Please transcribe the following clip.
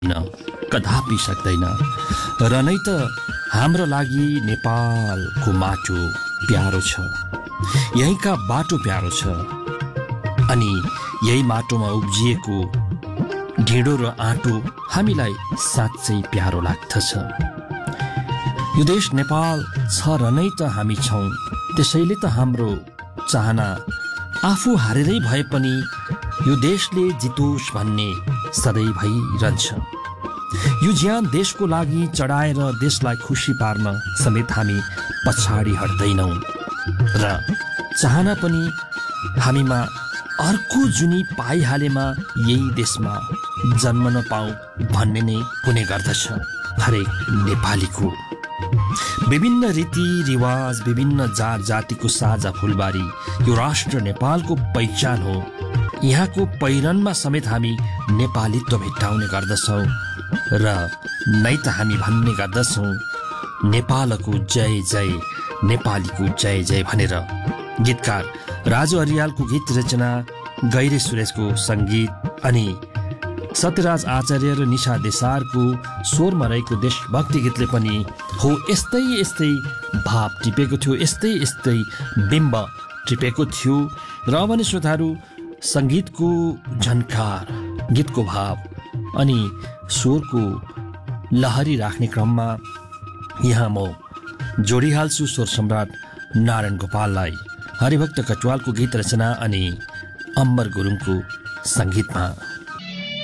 कदापि सक्दैन। र नै त हाम्रो लागि नेपालको माटो प्यारो छ, यहीँका बाटो प्यारो छ, अनि यही माटोमा उब्जिएको ढिँडो र आँटो हामीलाई साँच्चै प्यारो लाग्दछ। यो देश नेपाल छ र नै त हामी छौँ, त्यसैले त हाम्रो चाहना आफू हारेरै भए पनि यो देशले जितोस् भन्ने सधैँ भइरहन्छ। यो ज्यान देशको लागि चढाएर देशलाई खुसी पार्न समेत हामी पछाडि हट्दैनौँ र चाहना पनि हामीमा अर्को जुनी पाइहालेमा यही देशमा जन्म नपाऊँ भन्ने नै हुने गर्दछ हरेक नेपालीको। विभिन्न रीतिरिवाज, विभिन्न जात जातिको साझा फुलबारी यो राष्ट्र नेपालको पहिचान हो। यहाँको पहिरनमा समेत हामी नेपालीत्व भेट्टाउने गर्दछौँ र नै त हामी भन्ने गर्दछौँ नेपालको जय जय, नेपालीको जय जय भनेर। गीतकार राजु अर्यालको गीत रचना, गैरे सुरेशको सङ्गीत अनि सत्यराज आचार्य र निशा देसारको स्वरमा रहेको देशभक्ति गीतले पनि हो यस्तै यस्तै भाव टिपेको थियो, यस्तै यस्तै बिम्ब टिपेको थियो। र भने श्रोताहरू, सङ्गीतको झन्कार, गीतको भाव अनि स्वरको लहरी राख्ने क्रममा यहाँ म जोडिहाल्छु स्वर सम्राट नारायण गोपाललाई हरिभक्त कटुवालको गीत रचना अनि अम्बर गुरुङको सङ्गीतमा।